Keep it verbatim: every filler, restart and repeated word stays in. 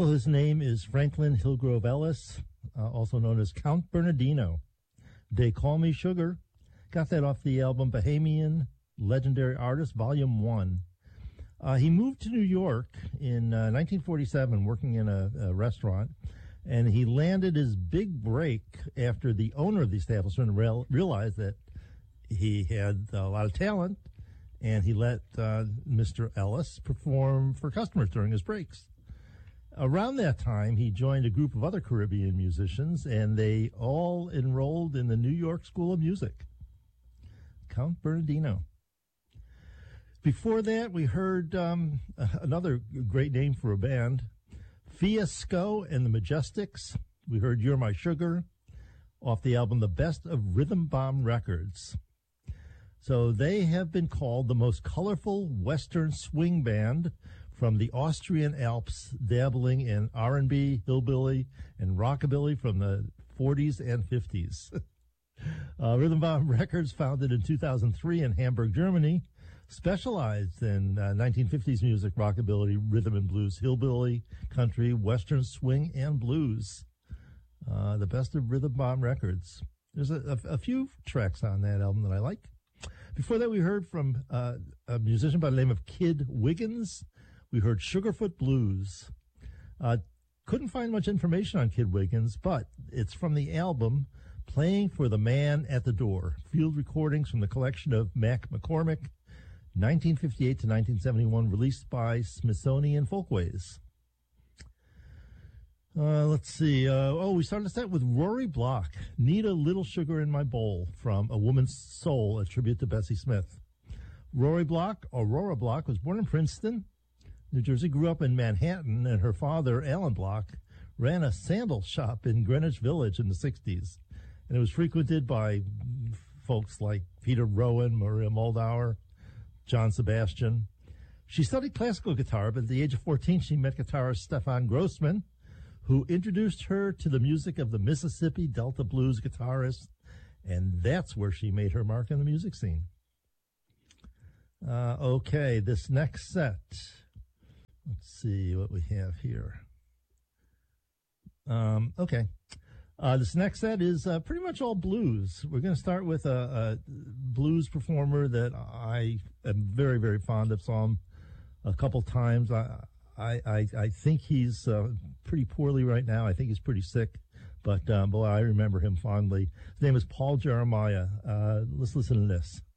Well, his name is Franklin Hillgrove Ellis, uh, also known as Count Bernardino. They Call Me Sugar. Got that off the album Bahamian Legendary Artist, Volume one. Uh, he moved to New York in uh, nineteen forty-seven, working in a, a restaurant, and he landed his big break after the owner of the establishment real, realized that he had a lot of talent, and he let uh, Mister Ellis perform for customers during his breaks. Around that time, he joined a group of other Caribbean musicians, and they all enrolled in the New York School of Music. Count Bernardino. Before that, we heard um, another great name for a band, Fiasco and the Majestics. We heard You're My Sugar off the album The Best of Rhythm Bomb Records. So they have been called the most colorful Western swing band from the Austrian Alps, dabbling in R and B, hillbilly, and rockabilly from the forties and fifties. uh, Rhythm Bomb Records, founded in two thousand three in Hamburg, Germany, specialized in uh, nineteen fifties music, rockabilly, rhythm and blues, hillbilly, country, western swing, and blues. Uh, the Best of Rhythm Bomb Records. There's a, a, a few tracks on that album that I like. Before that, we heard from uh, a musician by the name of Kid Wiggins. We heard Sugarfoot Blues. Uh, couldn't find much information on Kid Wiggins, but it's from the album Playing for the Man at the Door, field recordings from the collection of Mac McCormick, nineteen fifty-eight to nineteen seventy-one, released by Smithsonian Folkways. Uh, let's see. Uh, oh, we started the set with Rory Block, Need a Little Sugar in My Bowl, from A Woman's Soul, a tribute to Bessie Smith. Rory Block, Aurora Block, was born in Princeton, New Jersey, grew up in Manhattan, and her father, Alan Block, ran a sandal shop in Greenwich Village in the sixties. And it was frequented by folks like Peter Rowan, Maria Moldauer, John Sebastian. She studied classical guitar, but at the age of fourteen, she met guitarist Stefan Grossman, who introduced her to the music of the Mississippi Delta blues guitarist, and that's where she made her mark in the music scene. Uh, okay, this next set, let's see what we have here. Um, okay, uh, this next set is uh, pretty much all blues. We're going to start with a, a blues performer that I am very, very fond of. Saw him a couple times. I, I, I, I think he's uh, pretty poorly right now. I think he's pretty sick, but um, boy, I remember him fondly. His name is Paul Jeremiah. Uh, let's listen to this.